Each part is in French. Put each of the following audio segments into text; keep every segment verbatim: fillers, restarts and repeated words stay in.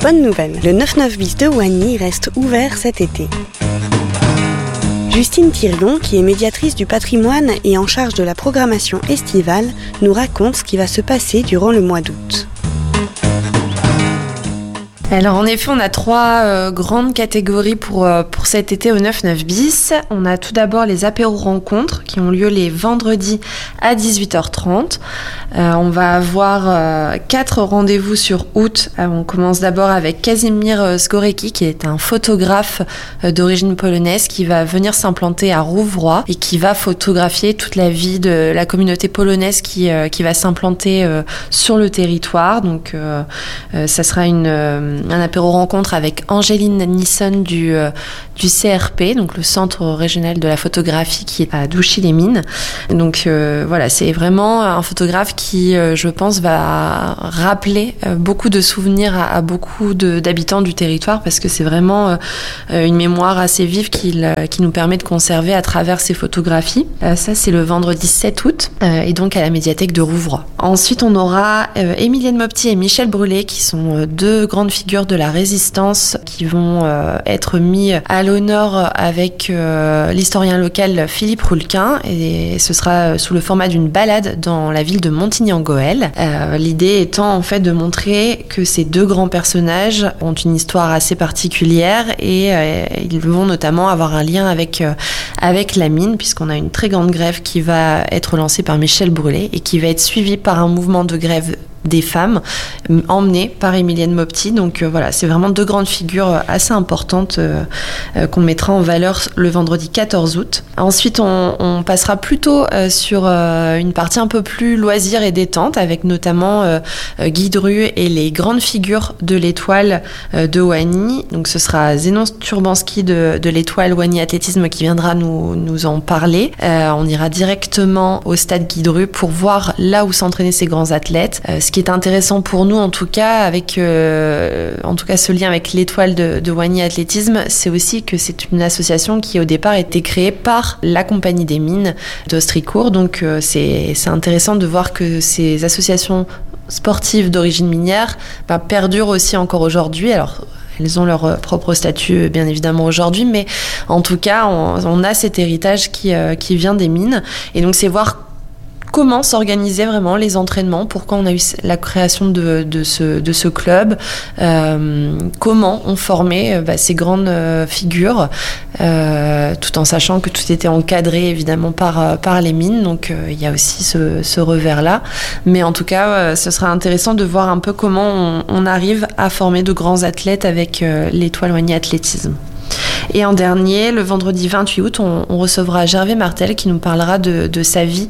Bonne nouvelle, le neuf neuf bis de Wany reste ouvert cet été. Justine Thirion, qui est médiatrice du patrimoine et en charge de la programmation estivale, nous raconte ce qui va se passer durant le mois d'août. Alors en effet, on a trois euh, grandes catégories pour, euh, pour cet été au neuf neuf bis. On a tout d'abord les apéros rencontres qui ont lieu les vendredis à dix-huit heures trente. Euh, on va avoir euh, quatre rendez-vous sur août. Euh, on commence d'abord avec Kazimierz Skorecki, qui est un photographe euh, d'origine polonaise qui va venir s'implanter à Rouvroy et qui va photographier toute la vie de la communauté polonaise qui, euh, qui va s'implanter euh, sur le territoire. Donc euh, euh, ça sera une... Euh, un apéro rencontre avec Angéline Nisson du, euh, du C R P, donc le Centre régional de la photographie qui est à Douchy-les-Mines. Donc euh, voilà, c'est vraiment un photographe qui, euh, je pense, va rappeler euh, beaucoup de souvenirs à, à beaucoup de, d'habitants du territoire parce que c'est vraiment euh, une mémoire assez vive qui, euh, qui nous permet de conserver à travers ces photographies. Euh, ça, c'est le vendredi sept août euh, et donc à la médiathèque de Rouvroy. Ensuite, on aura euh, Émilienne Mopti et Michel Brûlé qui sont euh, deux grandes figures de la résistance qui vont euh, être mis à l'honneur avec euh, l'historien local Philippe Roulquin et ce sera sous le format d'une balade dans la ville de Montigny-en-Goël. Euh, l'idée étant en fait de montrer que ces deux grands personnages ont une histoire assez particulière et euh, ils vont notamment avoir un lien avec, euh, avec la mine puisqu'on a une très grande grève qui va être lancée par Michel Brûlé et qui va être suivie par un mouvement de grève des femmes, emmenées par Émilienne Mopti. Donc euh, voilà, c'est vraiment deux grandes figures assez importantes euh, euh, qu'on mettra en valeur le vendredi quatorze août. Ensuite, on, on passera plutôt euh, sur euh, une partie un peu plus loisir et détente, avec notamment euh, Guy Dru et les grandes figures de l'étoile euh, de Wany. Donc ce sera Zénon Turbanski de, de l'étoile Wany Athlétisme qui viendra nous, nous en parler. Euh, on ira directement au stade Guy Dru pour voir là où s'entraînaient ces grands athlètes. Euh, ce qui est intéressant pour nous en tout cas avec euh, en tout cas ce lien avec l'étoile de, de Wany Athlétisme, c'est aussi que c'est une association qui au départ a été créée par la compagnie des mines d'Austricourt, donc euh, c'est, c'est intéressant de voir que ces associations sportives d'origine minière bah, perdurent aussi encore aujourd'hui. Alors elles ont leur propre statut, bien évidemment, aujourd'hui, mais en tout cas, on, on a cet héritage qui, euh, qui vient des mines. Et donc, c'est voir comment s'organisaient vraiment les entraînements, pourquoi on a eu la création de, de, ce, de ce club, euh, comment on formait bah, ces grandes euh, figures, euh, tout en sachant que tout était encadré évidemment par, par les mines, donc euh, il y a aussi ce, ce revers-là. Mais en tout cas, euh, ce sera intéressant de voir un peu comment on, on arrive à former de grands athlètes avec euh, l'étoile Wany Athlétisme. Et en dernier, le vendredi vingt-huit août, on, on recevra Gervais Martel qui nous parlera de, de sa vie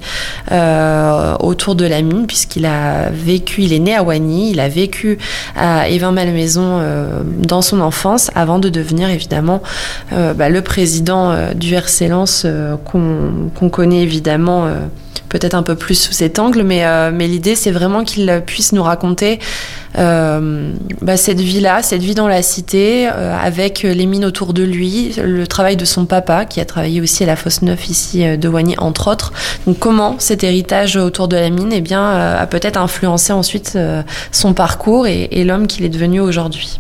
euh, autour de la mine, puisqu'il a vécu, il est né à Wany, il a vécu à Évin-Malmaison euh, dans son enfance, avant de devenir évidemment euh, bah, le président euh, du R C Lens euh, qu'on, qu'on connaît évidemment euh, peut-être un peu plus sous cet angle, mais, euh, mais l'idée c'est vraiment qu'il puisse nous raconter euh, bah, cette vie-là, cette vie dans la cité, euh, avec les mines autour de lui, le travail de son papa qui a travaillé aussi à la Fosse Neuf ici euh, de Wany entre autres. Donc comment cet héritage autour de la mine eh bien, euh, a peut-être influencé ensuite euh, son parcours et, et l'homme qu'il est devenu aujourd'hui.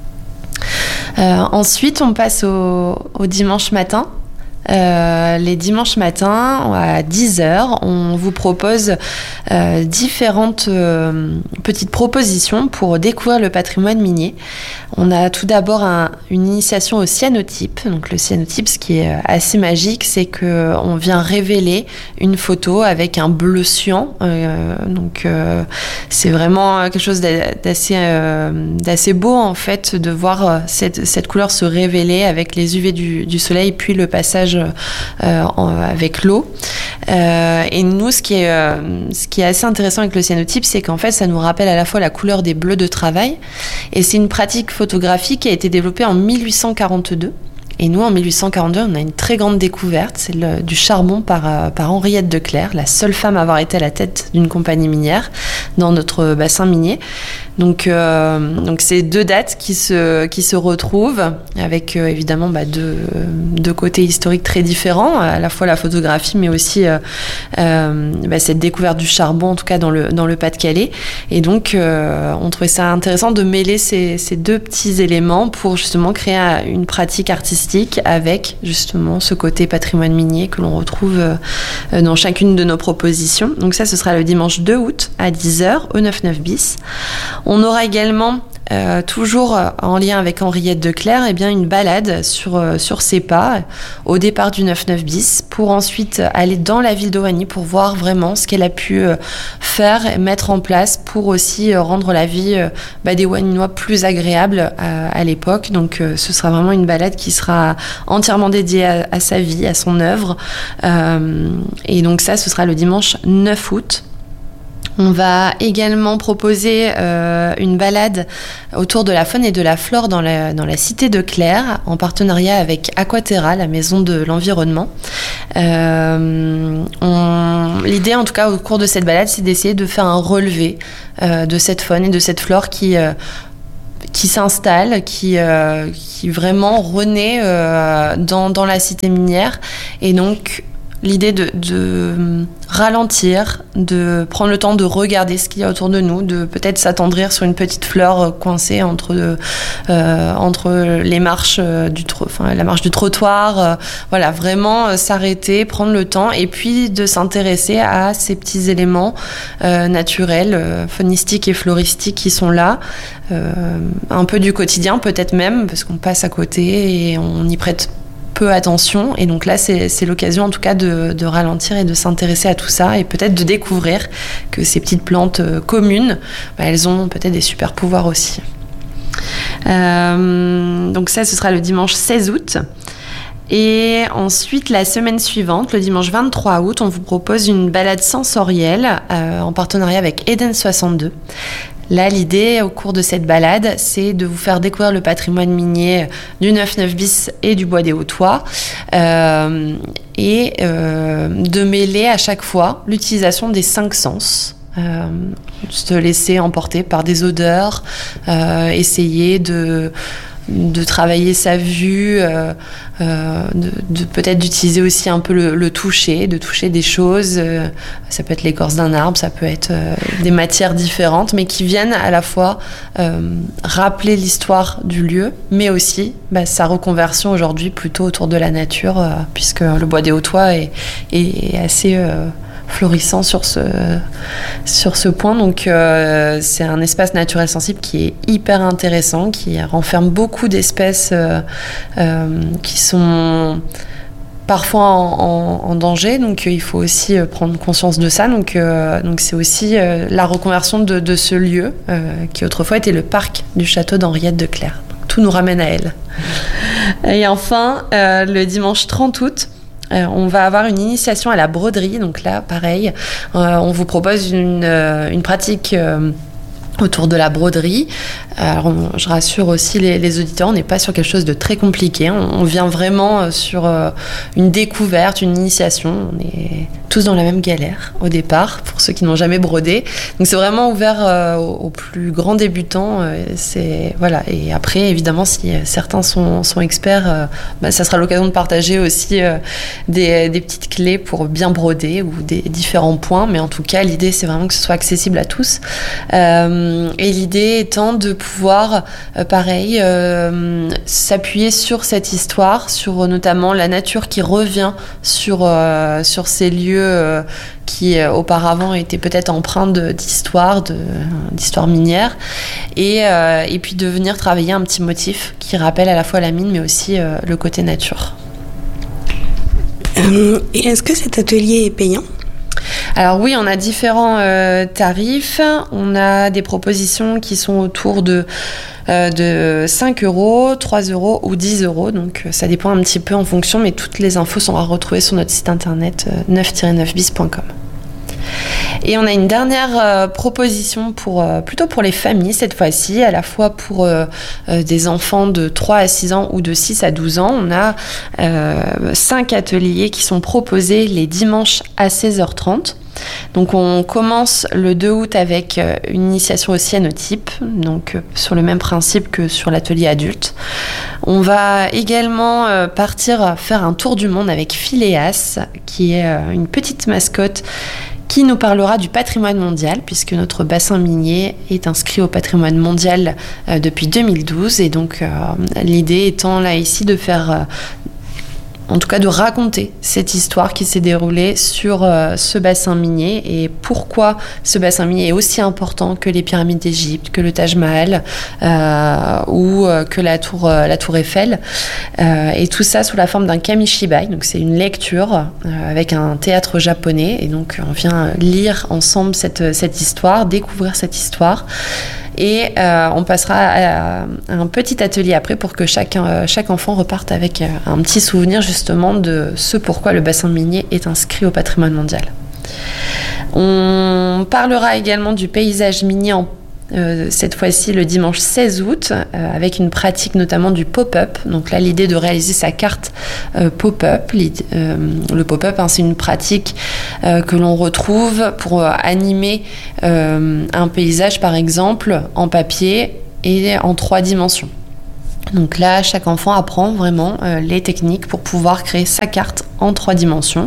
Euh, ensuite on passe au, au dimanche matin. Euh, les dimanches matins à dix heures, on vous propose euh, différentes euh, petites propositions pour découvrir le patrimoine minier. On a tout d'abord un, une initiation au cyanotype. Donc le cyanotype, ce qui est assez magique, c'est que on vient révéler une photo avec un bleu cyan. Euh, donc euh, c'est vraiment quelque chose d'assez, euh, d'assez beau en fait de voir cette, cette couleur se révéler avec les U V du, du soleil puis le passage Euh, en, avec l'eau. Euh, et nous, ce qui, est, euh, ce qui est assez intéressant avec le cyanotype, c'est qu'en fait, ça nous rappelle à la fois la couleur des bleus de travail. Et c'est une pratique photographique qui a été développée en mille huit cent quarante-deux. Et nous, en mille huit cent quarante-deux, on a une très grande découverte, c'est le, du charbon par, euh, par Henriette Declercq, la seule femme à avoir été à la tête d'une compagnie minière dans notre bassin minier. Donc, euh, donc c'est deux dates qui se, qui se retrouvent avec euh, évidemment bah, deux, deux côtés historiques très différents, à la fois la photographie mais aussi euh, euh, bah, cette découverte du charbon en tout cas dans le, dans le Pas-de-Calais. Et donc euh, on trouvait ça intéressant de mêler ces, ces deux petits éléments pour justement créer une pratique artistique avec justement ce côté patrimoine minier que l'on retrouve euh, dans chacune de nos propositions. Donc ça ce sera le dimanche deux août à dix heures au neuf neuf bis. On aura également, euh, toujours en lien avec Henriette de Clerc, eh bien, une balade sur, euh, sur ses pas au départ du neuf neuf bis pour ensuite aller dans la ville d'Oigny pour voir vraiment ce qu'elle a pu euh, faire et mettre en place pour aussi euh, rendre la vie euh, bah, des Oigninois plus agréable à, à l'époque. Donc euh, ce sera vraiment une balade qui sera entièrement dédiée à, à sa vie, à son œuvre. Euh, et donc ça, ce sera le dimanche neuf août. On va également proposer euh, une balade autour de la faune et de la flore dans la, dans la cité de Clerc, en partenariat avec Aquaterra, la maison de l'environnement. Euh, on, l'idée, en tout cas, au cours de cette balade, c'est d'essayer de faire un relevé euh, de cette faune et de cette flore qui... Euh, qui s'installe, qui, euh, qui vraiment renaît euh, dans, dans la cité minière. Et donc, l'idée de, de ralentir, de prendre le temps de regarder ce qu'il y a autour de nous, de peut-être s'attendrir sur une petite fleur coincée entre, euh, entre les marches du, enfin, la marche du trottoir. Euh, voilà, vraiment euh, s'arrêter, prendre le temps et puis de s'intéresser à ces petits éléments euh, naturels, euh, faunistiques et floristiques qui sont là. Euh, un peu du quotidien peut-être même, parce qu'on passe à côté et on y prête peu attention, et donc là c'est, c'est l'occasion en tout cas de, de ralentir et de s'intéresser à tout ça et peut-être de découvrir que ces petites plantes euh, communes, bah, elles ont peut-être des super pouvoirs aussi. Euh, donc ça ce sera le dimanche seize août. Et ensuite, la semaine suivante, le dimanche vingt-trois août, on vous propose une balade sensorielle euh, en partenariat avec Eden soixante-deux. Là, l'idée au cours de cette balade, c'est de vous faire découvrir le patrimoine minier du neuf neuf bis et du Bois des Hautois euh, et euh, de mêler à chaque fois l'utilisation des cinq sens. Euh, se laisser emporter par des odeurs, euh, essayer de... de travailler sa vue, euh, euh, de, de peut-être d'utiliser aussi un peu le, le toucher, de toucher des choses. Euh, ça peut être l'écorce d'un arbre, ça peut être euh, des matières différentes, mais qui viennent à la fois euh, rappeler l'histoire du lieu, mais aussi bah, sa reconversion aujourd'hui plutôt autour de la nature, euh, puisque le Bois des Hautois est, est assez... Euh, florissant sur ce, sur ce point. Donc euh, c'est un espace naturel sensible qui est hyper intéressant, qui renferme beaucoup d'espèces euh, euh, qui sont parfois en, en, en danger, donc euh, il faut aussi euh, prendre conscience de ça. Donc, euh, donc c'est aussi euh, la reconversion de, de ce lieu euh, qui autrefois était le parc du château d'Henriette de Clerc. Donc, tout nous ramène à elle. Et enfin, euh, le dimanche trente août, Euh, on va avoir une initiation à la broderie. Donc là, pareil, euh, on vous propose une, euh, une pratique euh, autour de la broderie. Alors, on, je rassure aussi les, les auditeurs, on n'est pas sur quelque chose de très compliqué. On, on vient vraiment sur euh, une découverte, une initiation. On est tous dans la même galère au départ, pour ceux qui n'ont jamais brodé. Donc c'est vraiment ouvert euh, aux, aux plus grands débutants. Euh, c'est, voilà. Et après, évidemment, si certains sont, sont experts, euh, bah, ça sera l'occasion de partager aussi euh, des, des petites clés pour bien broder ou des différents points. Mais en tout cas, l'idée, c'est vraiment que ce soit accessible à tous. Euh, et l'idée étant de pouvoir, euh, pareil, euh, s'appuyer sur cette histoire, sur notamment la nature qui revient sur, euh, sur ces lieux euh, qui euh, auparavant étaient peut-être empreints de, d'histoire, de, d'histoire minière, et, euh, et puis de venir travailler un petit motif qui rappelle à la fois la mine, mais aussi euh, le côté nature. Euh, et est-ce que cet atelier est payant ? Alors oui, on a différents euh, tarifs. On a des propositions qui sont autour de, euh, de cinq euros, trois euros ou dix euros. Donc ça dépend un petit peu en fonction, mais toutes les infos sont à retrouver sur notre site internet euh, neuf tiret neuf bis point com. Et on a une dernière euh, proposition pour, euh, plutôt pour les familles cette fois-ci, à la fois pour euh, euh, des enfants de trois à six ans ou de six à douze ans. On a euh, cinq ateliers qui sont proposés les dimanches à seize heures trente. Donc on commence le deux août avec une initiation au cyanotype, donc sur le même principe que sur l'atelier adulte. On va également partir faire un tour du monde avec Phileas, qui est une petite mascotte qui nous parlera du patrimoine mondial, puisque notre bassin minier est inscrit au patrimoine mondial depuis deux mille douze. Et donc l'idée étant là ici de faire... en tout cas de raconter cette histoire qui s'est déroulée sur euh, ce bassin minier et pourquoi ce bassin minier est aussi important que les pyramides d'Égypte, que le Taj Mahal euh, ou euh, que la tour, euh, la tour Eiffel. Euh, et tout ça sous la forme d'un kamishibai, donc c'est une lecture euh, avec un théâtre japonais. Et donc on vient lire ensemble cette, cette histoire, découvrir cette histoire. Et euh, on passera à, à un petit atelier après pour que chaque, euh, chaque enfant reparte avec euh, un petit souvenir justement de ce pourquoi le bassin minier est inscrit au patrimoine mondial. On parlera également du paysage minier en Euh, cette fois-ci le dimanche seize août, euh, avec une pratique notamment du pop-up. Donc là, l'idée de réaliser sa carte euh, pop-up. Euh, le pop-up, hein, c'est une pratique euh, que l'on retrouve pour euh, animer euh, un paysage, par exemple, en papier et en trois dimensions. Donc là, chaque enfant apprend vraiment euh, les techniques pour pouvoir créer sa carte en trois dimensions.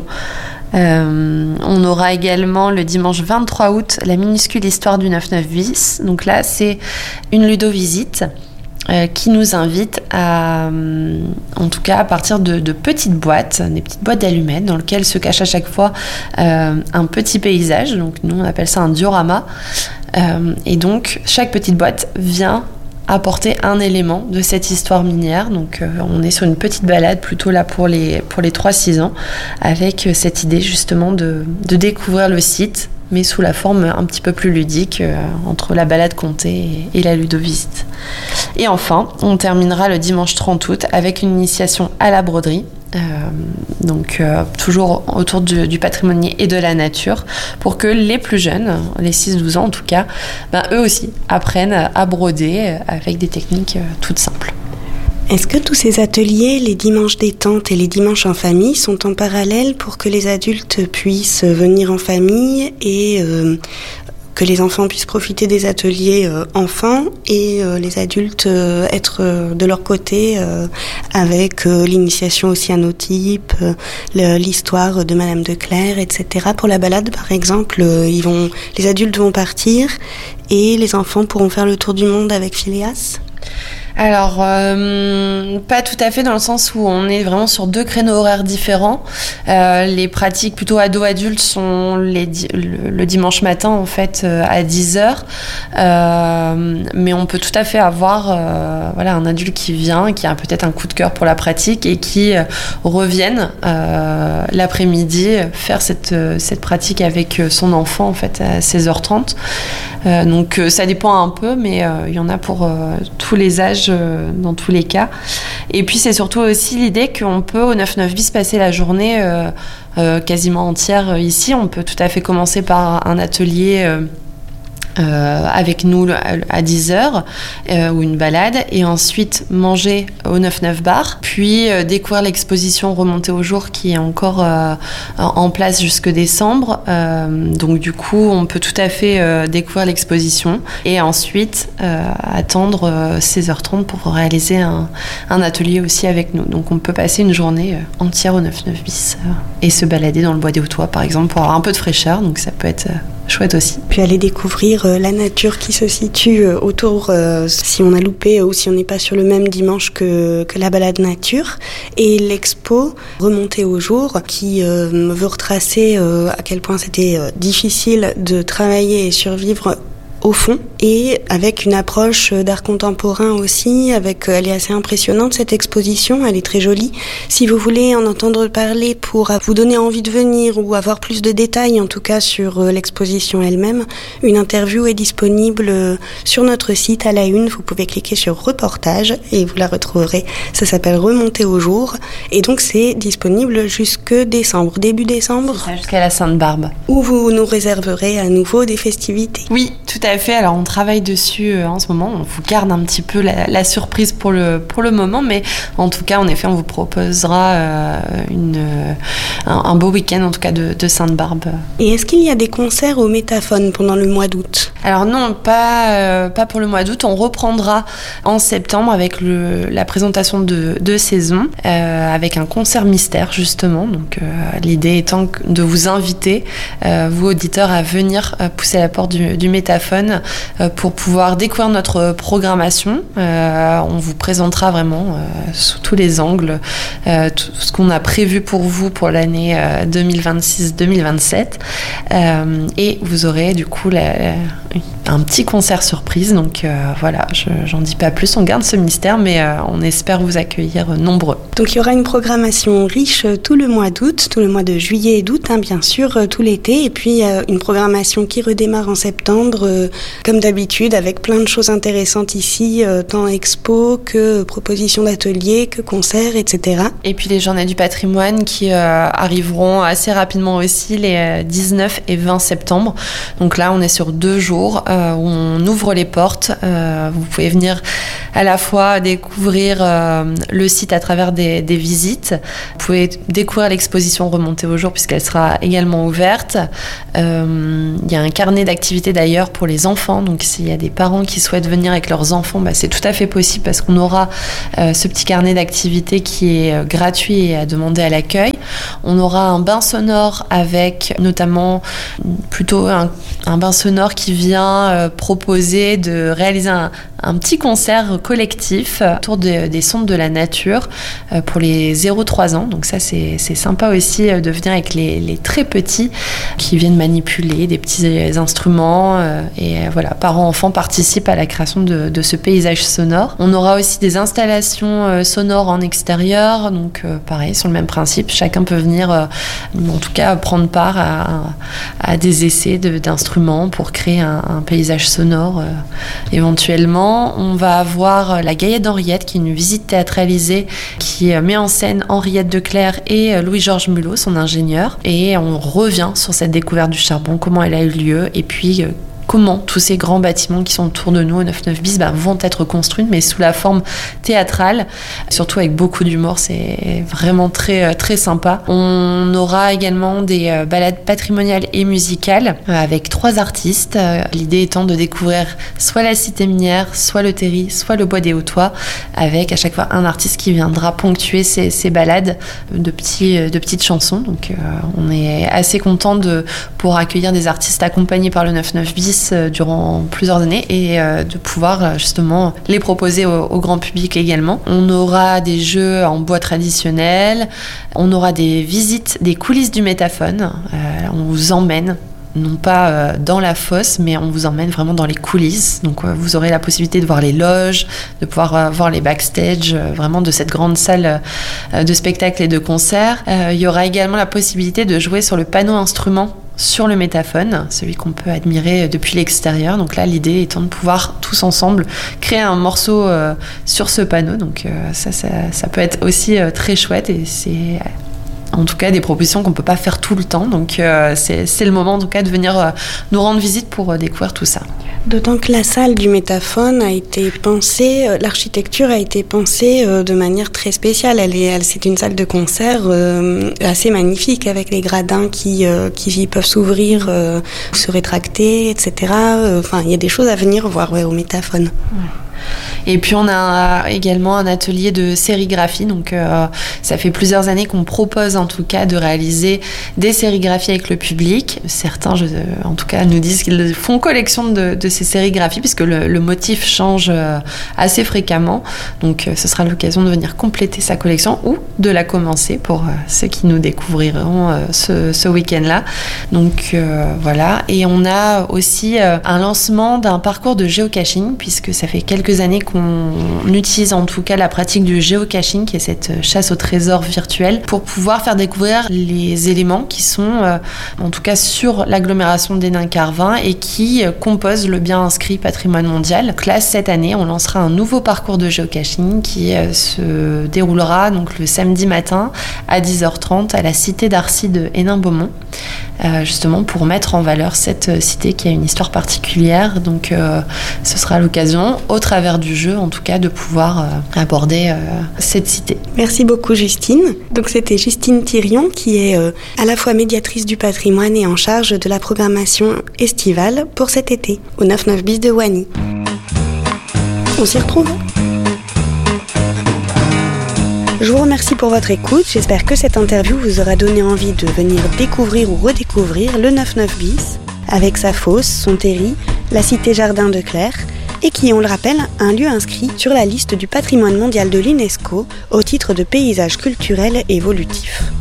Euh, on aura également le dimanche vingt-trois août la minuscule histoire du neuf neuf bis. Donc là, c'est une ludovisite euh, qui nous invite à, euh, en tout cas, à partir de, de petites boîtes, des petites boîtes d'allumettes dans lesquelles se cache à chaque fois euh, un petit paysage. Donc nous, on appelle ça un diorama. Euh, et donc, chaque petite boîte vient apporter un élément de cette histoire minière. Donc euh, on est sur une petite balade plutôt là pour les, pour les trois six ans, avec euh, cette idée justement de, de découvrir le site, mais sous la forme un petit peu plus ludique, euh, entre la balade comptée et, et la ludovisite. Et enfin, on terminera le dimanche trente août avec une initiation à la broderie. Euh, donc euh, toujours autour du, du patrimoine et de la nature, pour que les plus jeunes, les six douze ans en tout cas, ben, eux aussi apprennent à broder avec des techniques euh, toutes simples. Est-ce que tous ces ateliers, les dimanches détente et les dimanches en famille, sont en parallèle pour que les adultes puissent venir en famille et euh, que les enfants puissent profiter des ateliers euh, enfants et euh, les adultes euh, être euh, de leur côté euh, avec euh, l'initiation au cyanotype, euh, le, l'histoire de Madame de Clercq, et cetera. Pour la balade, par exemple, euh, ils vont, les adultes vont partir et les enfants pourront faire le tour du monde avec Phileas ? Alors, euh, pas tout à fait, dans le sens où on est vraiment sur deux créneaux horaires différents. Euh, les pratiques plutôt ado-adultes sont les di- le, le dimanche matin, en fait, euh, à dix heures. Euh, mais on peut tout à fait avoir euh, voilà, un adulte qui vient, qui a peut-être un coup de cœur pour la pratique et qui euh, revienne euh, l'après-midi faire cette, cette pratique avec son enfant, en fait, à seize heures trente. Euh, donc, euh, ça dépend un peu, mais il euh, y en a pour euh, tous les âges, dans tous les cas. Et puis c'est surtout aussi l'idée qu'on peut au neuf neuf bis passer la journée euh, euh, quasiment entière ici. On peut tout à fait commencer par un atelier euh, Euh, avec nous à dix heures euh, ou une balade, et ensuite manger au neuf neuf bar, puis euh, découvrir l'exposition Remonter au jour qui est encore euh, en place jusque décembre. Euh, donc du coup on peut tout à fait euh, découvrir l'exposition et ensuite euh, attendre euh, seize heures trente pour réaliser un, un atelier aussi avec nous. Donc on peut passer une journée euh, entière au neuf neuf bis euh, et se balader dans le bois des Hautois par exemple pour avoir un peu de fraîcheur, donc ça peut être euh, chouette aussi. Puis aller découvrir euh, la nature qui se situe euh, autour, euh, si on a loupé euh, ou si on n'est pas sur le même dimanche que, que la balade nature. Et l'expo Remonter au jour, qui euh, veut retracer euh, à quel point c'était euh, difficile de travailler et survivre au fond et avec une approche d'art contemporain aussi. Avec, elle est assez impressionnante cette exposition, elle est très jolie. Si vous voulez en entendre parler pour vous donner envie de venir ou avoir plus de détails en tout cas sur l'exposition elle-même, une interview est disponible sur notre site à la une. Vous pouvez cliquer sur reportage et vous la retrouverez. Ça s'appelle Remonter au jour et donc c'est disponible jusque décembre, début décembre. Jusqu'à la Sainte-Barbe. Où vous nous réserverez à nouveau des festivités. Oui, tout à fait. Alors on travaille dessus euh, en ce moment. On vous garde un petit peu la, la surprise pour le, pour le moment, mais en tout cas, en effet, on vous proposera euh, une, euh, un, un beau week-end en tout cas de, de Sainte-Barbe. Et est-ce qu'il y a des concerts au Métaphone pendant le mois d'août ? Alors non, pas, euh, pas pour le mois d'août. On reprendra en septembre avec le, la présentation de, de saison, euh, avec un concert mystère justement. Donc euh, l'idée étant de vous inviter, euh, vous auditeurs, à venir euh, pousser la porte du, du Métaphone euh, pour pouvoir découvrir notre programmation. Euh, on vous présentera vraiment euh, sous tous les angles euh, tout ce qu'on a prévu pour vous pour l'année euh, deux mille vingt-six deux mille vingt-sept. Euh, et vous aurez du coup la, la, un petit concert surprise. Donc euh, voilà, je, j'en dis pas plus, on garde ce mystère, mais euh, on espère vous accueillir nombreux. Donc il y aura une programmation riche tout le mois d'août, tout le mois de juillet et d'août, hein, bien sûr, tout l'été, et puis euh, une programmation qui redémarre en septembre, euh, comme d'habitude, avec plein de choses intéressantes ici, euh, tant expo que propositions d'ateliers, que concerts, et cetera. Et puis les journées du patrimoine qui euh, arriveront assez rapidement aussi, les dix-neuf et vingt septembre. Donc là, on est sur deux jours euh, où on ouvre les portes. Euh, vous pouvez venir à la fois découvrir euh, le site à travers des, des visites. Vous pouvez découvrir l'exposition Remonter au jour puisqu'elle sera également ouverte. Euh, il y a un carnet d'activités d'ailleurs pour les enfants. Donc s'il y a des parents qui souhaitent venir avec leurs enfants, bah, c'est tout à fait possible parce qu'on aura euh, ce petit carnet d'activités qui est euh, gratuit et à demander à l'accueil. On aura un bain sonore avec notamment plutôt un, un bain sonore qui vient euh, proposer de réaliser un, un petit concert collectif autour de, des sons de la nature euh, pour les zéro trois ans. Donc ça, c'est, c'est sympa aussi euh, de venir avec les, les très petits qui viennent manipuler des petits instruments. Euh, et euh, voilà, parents-enfants participent à la création de, de ce paysage sonore. On aura aussi des installations euh, sonores en extérieur. Donc euh, pareil, sur le même principe, chacun peut venir, euh, en tout cas, prendre part à, à des essais de, d'instruments pour créer un, un paysage sonore euh, éventuellement. On va avoir la Gaillette d'Henriette, qui est une visite théâtralisée qui met en scène Henriette Declercq et Louis-Georges Mulot, son ingénieur. Et on revient sur cette découverte du charbon, comment elle a eu lieu, et puis euh, comment tous ces grands bâtiments qui sont autour de nous au neuf neuf bis bah, vont être construits, mais sous la forme théâtrale, surtout avec beaucoup d'humour. C'est vraiment très, très sympa. On aura également des balades patrimoniales et musicales avec trois artistes. L'idée étant de découvrir soit la cité minière, soit le terri, soit le bois des Hautois, avec à chaque fois un artiste qui viendra ponctuer ces, ces balades de, petits, de petites chansons. Donc euh, on est assez content de pouvoir accueillir des artistes accompagnés par le neuf neuf bis durant plusieurs années et euh, de pouvoir justement les proposer au, au grand public également. On aura des jeux en bois traditionnel, on aura des visites des coulisses du Métaphone, euh, on vous emmène non pas euh, dans la fosse, mais on vous emmène vraiment dans les coulisses. Donc euh, vous aurez la possibilité de voir les loges, de pouvoir euh, voir les backstage, euh, vraiment de cette grande salle euh, de spectacle et de concert. Euh, il y aura également la possibilité de jouer sur le panneau instrument sur le Métaphone, celui qu'on peut admirer depuis l'extérieur. Donc là, l'idée étant de pouvoir tous ensemble créer un morceau euh, sur ce panneau. Donc euh, ça, ça, ça peut être aussi euh, très chouette et c'est en tout cas des propositions qu'on ne peut pas faire tout le temps. Donc euh, c'est, c'est le moment en tout cas de venir euh, nous rendre visite pour euh, découvrir tout ça. D'autant que la salle du Métaphone a été pensée, euh, l'architecture a été pensée euh, de manière très spéciale. Elle est, elle, c'est une salle de concert euh, assez magnifique avec les gradins qui, euh, qui peuvent s'ouvrir, euh, se rétracter, et cetera. Enfin, euh, il y a des choses à venir voir ouais, au Métaphone. Ouais. Et puis on a également un atelier de sérigraphie, donc euh, ça fait plusieurs années qu'on propose en tout cas de réaliser des sérigraphies avec le public. Certains, je, en tout cas, nous disent qu'ils font collection de, de ces sérigraphies puisque le, le motif change euh, assez fréquemment. Donc euh, ce sera l'occasion de venir compléter sa collection ou de la commencer pour euh, ceux qui nous découvriront euh, ce, ce week-end-là. Donc euh, voilà. Et on a aussi euh, un lancement d'un parcours de géocaching puisque ça fait quelques années qu'on utilise en tout cas la pratique du géocaching qui est cette chasse au trésor virtuel pour pouvoir faire découvrir les éléments qui sont euh, en tout cas sur l'agglomération d'Hénin-Carvin et qui euh, composent le bien inscrit patrimoine mondial. Donc là, cette année, on lancera un nouveau parcours de géocaching qui euh, se déroulera donc le samedi matin à dix heures trente à la cité d'Arcy de Hénin-Beaumont, euh, justement pour mettre en valeur cette cité qui a une histoire particulière. Donc euh, ce sera l'occasion, au travers du jeu en tout cas, de pouvoir euh, aborder euh, cette cité. Merci beaucoup Justine. Donc c'était Justine Thirion qui est euh, à la fois médiatrice du patrimoine et en charge de la programmation estivale pour cet été au neuf neuf bis de Wany. On s'y retrouve. Je vous remercie pour votre écoute. J'espère que cette interview vous aura donné envie de venir découvrir ou redécouvrir le neuf neuf bis avec sa fosse, son terri, la cité jardin de Clerc et qui, on le rappelle, un lieu inscrit sur la liste du patrimoine mondial de l'UNESCO au titre de paysage culturel évolutif.